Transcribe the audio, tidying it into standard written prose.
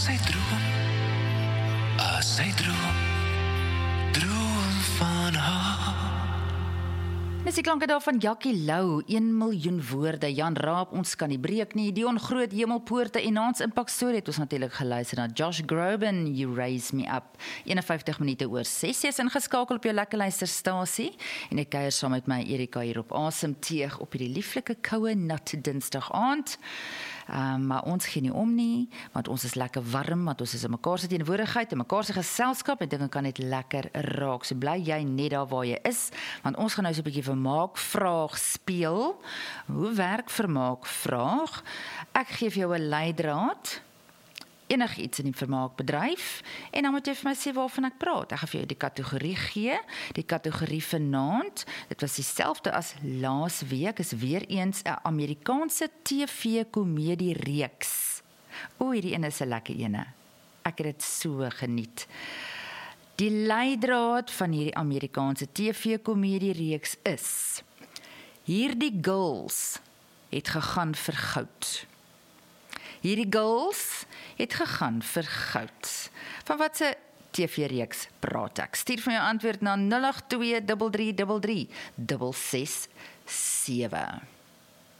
Sy droom van haar. Dis die klanke daar van Jackie Lou, 1 miljoen woorde, Jan Raap, ons kan nie breek nie, Dion Groot, Hemelpoorte en Hans Impact Story het ons natuurlik geluister na Josh Groban, You Raise Me Up, 51 minute oor 6, jy is ingeskakel op jou lekker luisterstasie, en ek kuier saam met my Erika hier op Asem Teeg op hierdie lieflike koue nat Dinsdag aand. Maar ons gee nie om nie, want ons is lekker warm, want ons is in mekaar se teenwoordigheid, in mekaar se geselskap, en dinge kan net lekker raak. So bly jy net daar waar jy is, want ons gaan nou so 'n bietjie vermaakvraag speel. Hoe werk vermaakvraag? Ek gee vir jou 'n leidraad, enigiets in die vermaakbedryf, en dan moet jy vir my sê waarvan ek praat. Ek gaan vir jou die kategorie gee, die kategorie vanaand, dit was dieselfde as laas week, is weer eens 'n Amerikaanse TV-komedie reeks. Hierdie ene is 'n lekker ene. Ek het dit so geniet. Die leidraad van hierdie Amerikaanse TV-komedie reeks is: hierdie girls het gegaan vir goud. Hierdie girls het gegaan vir goud. Van wat se TV-reeks praat ek? Stuur van jou antwoord na 082 3333 667.